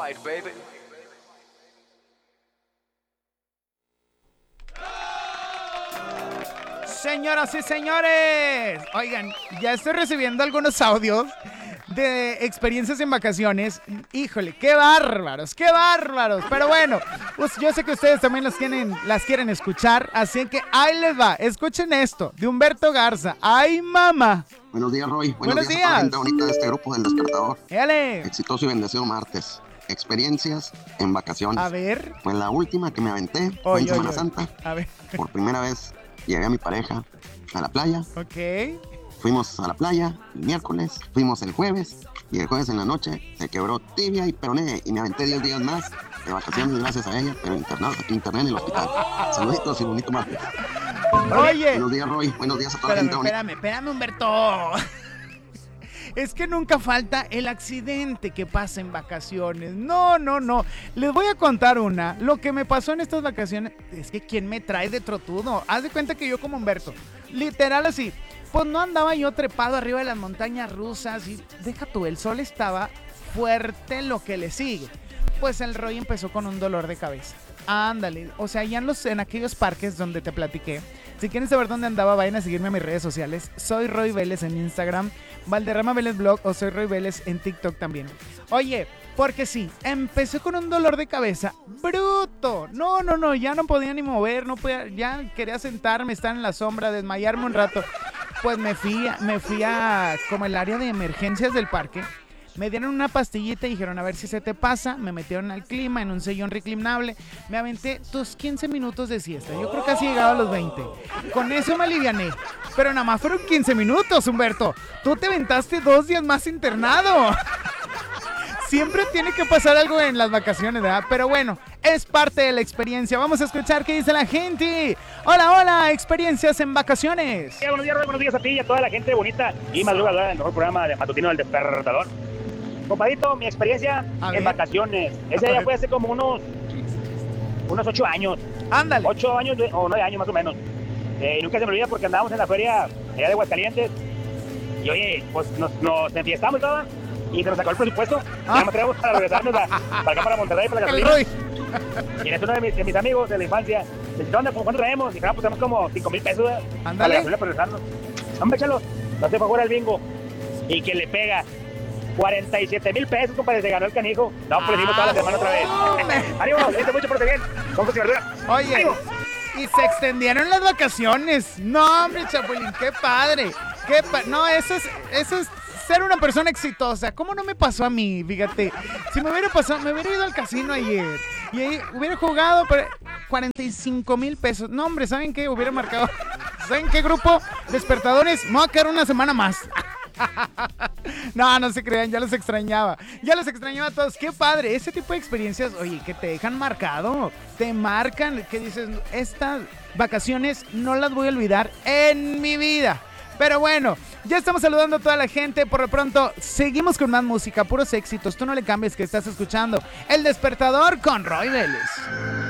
Señoras y señores, oigan, ya estoy recibiendo algunos audios de experiencias en vacaciones. Híjole, qué bárbaros, qué bárbaros. Pero bueno, pues yo sé que ustedes también las quieren escuchar, así que ahí les va. Escuchen esto, de Humberto Garza. ¡Ay, mamá! Buenos días, Roy. Buenos días. A toda la gente bonita de este grupo del Despertador. ¡Éale! Exitoso y bendecido martes. Experiencias en vacaciones. A ver. Pues la última que me aventé fue en Semana Oye. Santa. A ver. Por primera vez llevé a mi pareja a la playa. Ok. Fuimos a la playa el miércoles, fuimos el jueves y el jueves en la noche se quebró tibia y peroné y me aventé 10 días más de vacaciones gracias a ella, pero interné en el hospital. Saluditos y bonito martes. Oye. Buenos días, Roy. Buenos días a toda la gente bonita. Espérame, Humberto. Es que nunca falta el accidente que pasa en vacaciones. No. Les voy a contar una. Lo que me pasó en estas vacaciones es que ¿quién me trae de trotudo? Haz de cuenta que yo como Humberto, literal así, pues no andaba yo trepado arriba de las montañas rusas y deja tú, el sol estaba fuerte lo que le sigue. Pues el Roy empezó con un dolor de cabeza. Ándale, o sea, ya en aquellos parques donde te platiqué. Si quieren saber dónde andaba, vayan a seguirme a mis redes sociales. Soy Roy Vélez en Instagram, Valderrama Vélez Blog o soy Roy Vélez en TikTok también. Oye, porque sí, empecé con un dolor de cabeza bruto. No, ya no podía ni mover, no podía, ya quería sentarme, estar en la sombra, desmayarme un rato. Pues me fui a como el área de emergencias del parque. Me dieron una pastillita y dijeron, a ver si se te pasa. Me metieron al clima en un sillón reclinable. Me aventé tus 15 minutos de siesta. Yo creo que casi llegaba a los 20. Con eso me aliviané. Pero nada más fueron 15 minutos, Humberto. Tú te aventaste 2 días más internado. Siempre tiene que pasar algo en las vacaciones, ¿verdad? Pero bueno, es parte de la experiencia. Vamos a escuchar qué dice la gente. Hola, experiencias en vacaciones. Buenos días a ti y a toda la gente bonita y madrugadora del mejor programa de matutino del Despertador. Compadito, mi experiencia en vacaciones. Ese día fue hace como unos 8 años. Ándale. 8 años o 9 años más o menos. Y nunca se me olvida porque andábamos en la feria allá de Aguascalientes. Y oye, pues nos enfiestamos y todo. Y se nos sacó el presupuesto. Ya nos traemos para regresarnos para acá, para Monterrey, para la gasolina. Y en eso uno de mis amigos de la infancia dice, ¿dónde? ¿Cuánto traemos? Y pues tenemos como 5,000 pesos para la gasolina para regresarnos. Hombre, échalo. No se fue a jugar al bingo. Y que le pega 47,000 pesos, compadre, se ganó el canijo. No, pues le dimos toda la semana otra vez. ¡Ánimo! ¡Siente mucho, por bien! ¡Con y verdura! Oye, ¡ánimo! Y se extendieron las vacaciones. No, hombre, Chapulín, qué padre. No, eso es ser una persona exitosa. ¿Cómo no me pasó a mí? Fíjate, si me hubiera pasado, me hubiera ido al casino ayer y ahí hubiera jugado por 45,000 pesos. No, hombre, ¿saben qué? Hubiera marcado. ¿Saben qué, grupo? Despertadores, me voy a quedar una semana más. No se crean, ya los extrañaba a todos. Qué padre, ese tipo de experiencias, oye, que te dejan marcado, te marcan, que dices, estas vacaciones no las voy a olvidar en mi vida. Pero bueno, ya estamos saludando a toda la gente. Por lo pronto, seguimos con más música, puros éxitos. Tú no le cambies, que estás escuchando El Despertador con Roy Vélez.